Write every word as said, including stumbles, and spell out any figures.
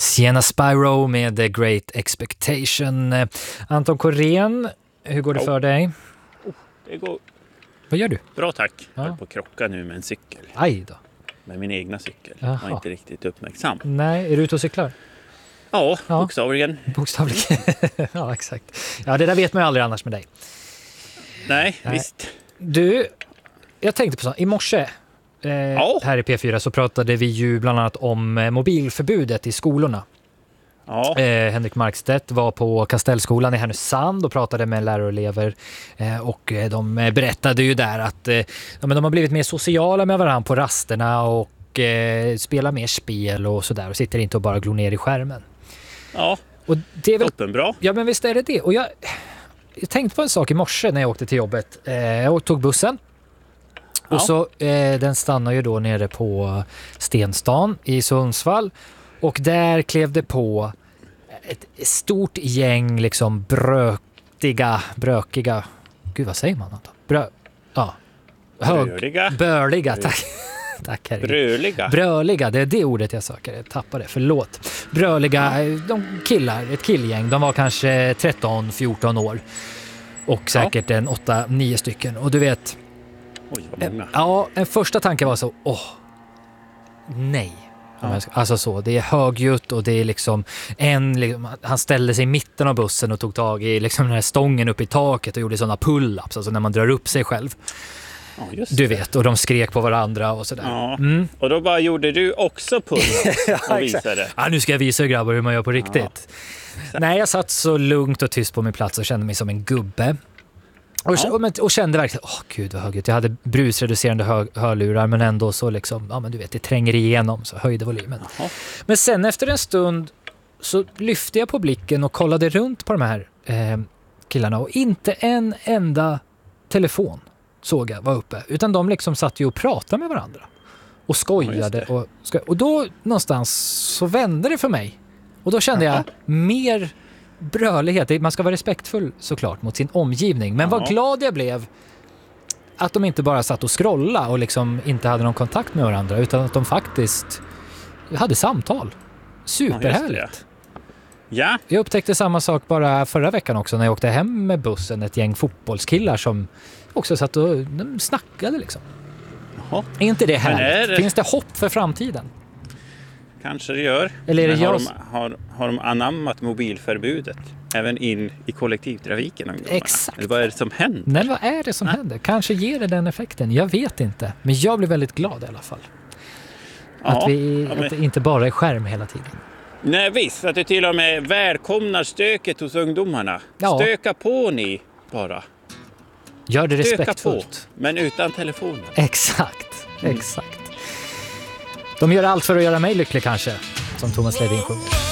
Sienna Spyro med The Great Expectation. Anton Korén, hur går det för dig? Oh, det går Vad gör du? bra, tack. Ja. Jag är på att krocka nu med en cykel. Aj då. Med min egna cykel. Jaha. Jag är inte riktigt uppmärksam. Nej, är du ute och cyklar? Ja, Ja. bokstavligen. Bokstavligen. Ja, exakt. Ja, det där vet man ju aldrig annars med dig. Nej, Nej. visst. Du, jag tänkte på så, i morse eh, Ja. här i P fyra så pratade vi ju bland annat om eh, mobilförbudet i skolorna. Ja, Eh, Henrik Markstedt var på Kastellskolan i Härnösand och pratade med lärare och elever eh, och eh, de berättade ju där att eh, ja, men de har blivit mer sociala med varandra på rasterna och eh, spelar mer spel och sådär och sitter inte och bara glor ner i skärmen. ja. Och det är väl, Toppenbra. ja men visst är det det. Och jag, jag tänkte på en sak i morse när jag åkte till jobbet. Eh, jag tog bussen. Ja. Och så eh, den stannar ju då nere på Stenstan i Sundsvall. Och där klev det på ett stort gäng liksom brötiga, brökiga, gud vad säger man då? Brö, ja. Hög, Bröliga. Börliga, tack. Tack herregud. Bröliga. Bröliga, det är det ordet jag söker. Jag tappade, förlåt. Bröliga, de killar, ett killgäng. De var kanske tretton fjorton år. Och säkert en åtta nio stycken. Och du vet, Oj, vad många. ja, en första tanke var så, åh, nej. Ja. Alltså så, det är högljutt och det är liksom en, liksom, han ställde sig i mitten av bussen och tog tag i liksom den här stången upp i taket och gjorde sådana pull-ups, alltså när man drar upp sig själv. Ja, just Du det. vet, och de skrek på varandra och sådär. Ja. Mm. Och då bara gjorde du också pull och visade. Ja, nu ska jag visa er grabbar hur man gör på riktigt. Nej, jag satt så lugnt och tyst på min plats och kände mig som en gubbe. Och, Ja. och, och kände verkligen, åh gud vad högt. Jag hade brusreducerande hö, hörlurar men ändå så liksom, ja men du vet, det tränger igenom så höjde volymen. Jaha. Men sen efter en stund så lyfte jag på blicken och kollade runt på de här eh, killarna och inte en enda telefon såg jag var uppe. Utan de liksom satt ju och pratade med varandra. Och skojade. Ja, och, skoj- och då någonstans så vände det för mig. Och då kände Jaha. jag mer brölighet. Man ska vara respektfull såklart mot sin omgivning. Men Ja. vad glad jag blev att de inte bara satt och scrolla och liksom inte hade någon kontakt med varandra. Utan att de faktiskt hade samtal. Superhärligt. Ja, Jag upptäckte samma sak bara förra veckan också när jag åkte hem med bussen. Ett gäng fotbollskillar som också satt och de snackade liksom. jaha. Är inte det härligt? är det- Finns det hopp för framtiden? Kanske det gör. Eller är det Men har, jag- de, har, har de anammat mobilförbudet även in i kollektivtrafiken? ungdomarna? Exakt. Eller vad är det som händer? Nej, vad är det som Nej. händer? Kanske ger det den effekten. Jag vet inte. Men jag blir väldigt glad i alla fall. Ja, att, vi, ja, men- att det inte bara är skärm hela tiden. Nej visst, att du till och med välkomnar stöket hos ungdomarna. Ja. Stöka på ni bara. Gör det Stöka på, respektfullt. men utan telefonen. Exakt, exakt. De gör allt för att göra mig lycklig kanske. Som Thomas Ledin sjunger.